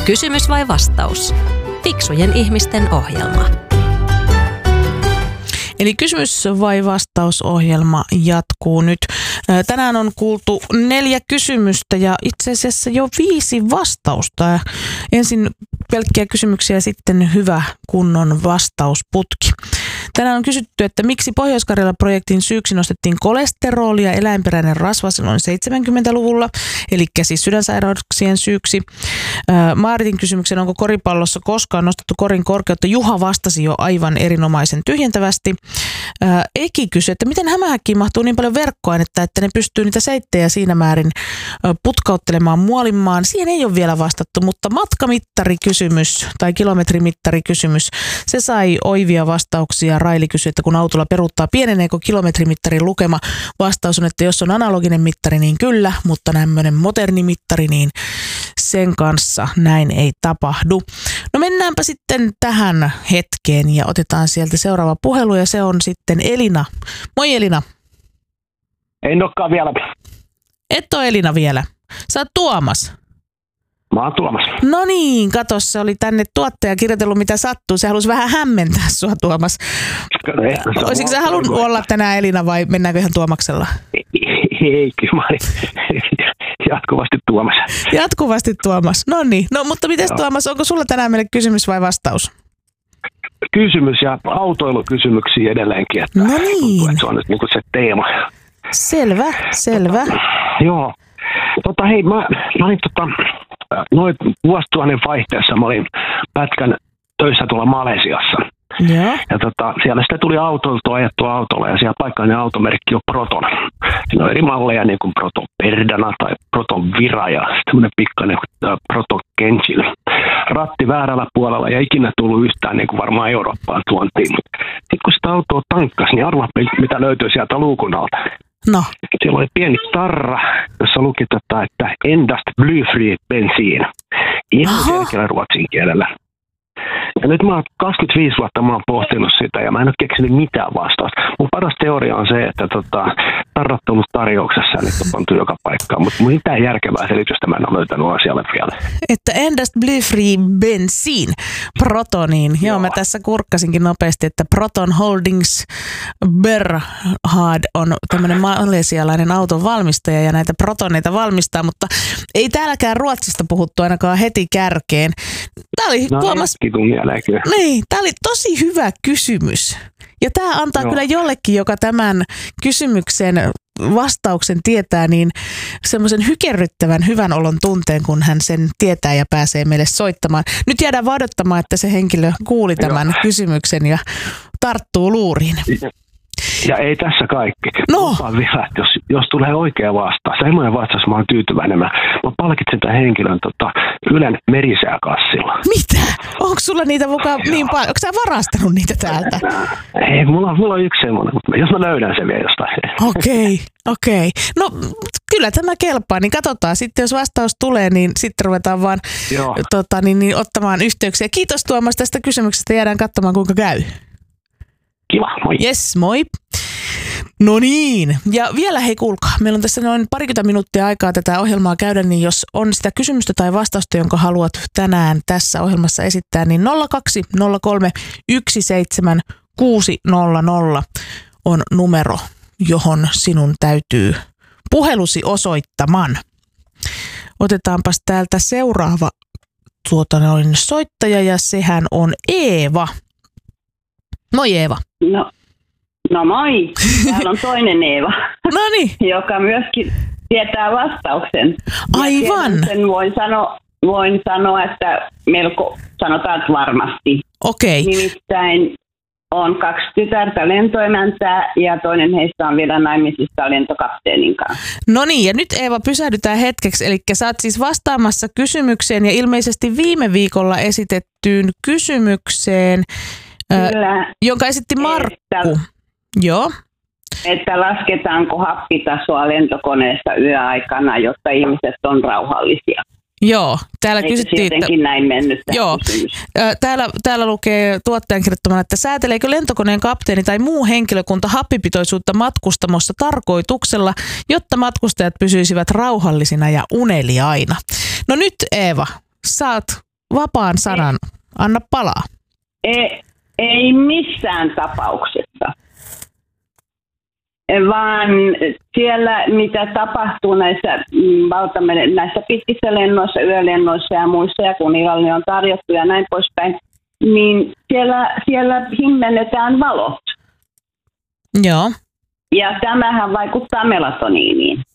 Kysymys vai vastaus? Fiksujen ihmisten ohjelma. Eli kysymys vai vastausohjelma jatkuu nyt. Tänään on kuultu 4 kysymystä ja itse asiassa jo 5 vastausta. Ensin pelkkiä kysymyksiä ja sitten hyvä kunnon vastausputki. Tänään on kysytty, että miksi Pohjois-Karjala-projektin syyksi nostettiin kolesteroli ja eläinperäinen rasva silloin 70-luvulla, eli siis sydänsairauksien syyksi. Maaritin kysymyksen, onko koripallossa koskaan nostettu korin korkeutta? Juha vastasi jo aivan erinomaisen tyhjentävästi. Eki kysyi, että miten hämähäkkiin mahtuu niin paljon verkkoainetta, että ne pystyy niitä seittejä siinä määrin putkauttelemaan muolimaan. Siihen ei ole vielä vastattu, mutta matkamittarikysymys tai kilometrimittarikysymys, se sai oivia vastauksia. Raili kysyi, että kun autolla peruuttaa, pieneneekö kilometrimittarin lukema? Vastaus on, että jos on analoginen mittari, niin kyllä, mutta tämmöinen moderni mittari, niin sen kanssa näin ei tapahdu. No mennäänpä sitten tähän hetkeen ja otetaan sieltä seuraava puhelu ja se on sitten Elina. Moi Elina. En olekaan vielä. Et ole Elina vielä. Sä oot Tuomas. Mä oon Tuomas. No niin, kato, se oli tänne tuottaja kirjoitellut mitä sattuu. Se halusi vähän hämmentää sua, Tuomas. Olisitko sä halunnut olla tänään Elina vai mennäänkö ihan Tuomaksella? Ei, kyllä mä olin jatkuvasti Tuomas. Jatkuvasti Tuomas. No niin. No mutta mites Tuomas, onko sulla tänään meille kysymys vai vastaus? Kysymys ja autoilukysymyksiä edelleenkin. Että no niin. Että se on nyt niin kuin se teema. Selvä. Joo. Hei, mä olin noin vuosituhannen vaihteessa, mä olin pätkän töissä tuolla Malesiassa. Joo. Ja siellä sitten tuli ajettua autolla ja siellä paikallinen automerkki on Proton. Siinä on eri malleja niin kuin Proton Perdana tai Proton Vira ja tämmöinen pikkainen Proton Kenchil. Ratti väärällä puolella ja ikinä tullut yhtään niin kuin varmaan Eurooppaan tuontiin. Sitten kun sitä autoa tankkasi, niin arvaa mitä löytyi sieltä luukun alta. No. Siellä oli pieni tarra, jossa luki että endast blyfri bensiin. Ihan selkeällä ruotsin kielellä. Ja nyt mä oon 25 vuotta mä oon pohtinut sitä ja mä en ole keksinyt mitään vastausta. Mun paras teoria on se, että tarrat on ollut tarjouksessa ja nyt on pantu joka paikkaan. Mutta mitään järkevää selitystä mä en ole löytänyt asialle vielä. Että endast blyfri bensiin Protoniin. Joo, mä tässä kurkkasinkin nopeasti, että Proton Holdings Berhad on tämmöinen malesialainen auton valmistaja ja näitä protoneita valmistaa, mutta ei täälläkään Ruotsista puhuttu ainakaan heti kärkeen. Tää oli Tuomas. Niin, tämä oli tosi hyvä kysymys. Ja tämä antaa kyllä jollekin, joka tämän kysymyksen vastauksen tietää, niin semmoisen hykerryttävän hyvän olon tunteen, kun hän sen tietää ja pääsee meille soittamaan. Nyt jäädään odottamaan, että se henkilö kuuli tämän kysymyksen ja tarttuu luuriin. Ja ei tässä kaikki. No. Lupaan vielä, että jos tulee oikea vastaus, semmoinen vastaus, mä oon tyytyväinen. Mä palkitsen tämän henkilön Ylen merisääkassilla. Mitä? Onko sulla niitä mukaan niin paljon? Onko sä varastanut niitä täältä? Ei, mulla on yksi semmoinen, mutta jos mä löydän sen vielä jostain. Okei. No kyllä tämä kelpaa, niin katsotaan sitten, jos vastaus tulee, niin sitten ruvetaan vaan ottamaan yhteyksiä. Kiitos Tuomas tästä kysymyksestä, jäädään katsomaan kuinka käy. Kiva, moi. Yes, moi. No niin, ja vielä hei kuulkaa, meillä on tässä noin 20 minuuttia aikaa tätä ohjelmaa käydä, niin jos on sitä kysymystä tai vastausta, jonka haluat tänään tässä ohjelmassa esittää, niin 0203 17600 on numero, johon sinun täytyy puhelusi osoittamaan. Otetaanpas täältä seuraava soittaja ja sehän on Eeva. Moi Eeva. No moi. Täällä on toinen Eeva, joka myöskin tietää vastauksen. Aivan. Sen voin sanoa, että melko sanotaan että varmasti. Okei. Nimittäin on 2 tytärtä lentoemäntää ja toinen heistä on vielä naimisista lentokapteenin kanssa. No niin, ja nyt Eeva pysähdytään hetkeksi. Eli sä oot siis vastaamassa kysymykseen ja ilmeisesti viime viikolla esitettyyn kysymykseen, jonka esitti Markku. Joo. Että lasketaanko happitasoa lentokoneessa yöaikana, jotta ihmiset on rauhallisia. Joo, täällä eikö kysyttiin, jotenkin näin mennyt joo, täällä lukee tuottajan kirjoittamana, että sääteleekö lentokoneen kapteeni tai muu henkilökunta happipitoisuutta matkustamossa tarkoituksella, jotta matkustajat pysyisivät rauhallisina ja uneliaina. No nyt Eeva, saat vapaan sanan. Anna palaa. Ei missään tapauksessa. Vaan siellä, mitä tapahtuu näissä pitkissä lennoissa, yölennoissa ja muissa, ja kun illallinen on tarjottu ja näin poispäin, niin siellä himmennetään valot. Joo. Ja tämähän vaikuttaa melatoniiniin.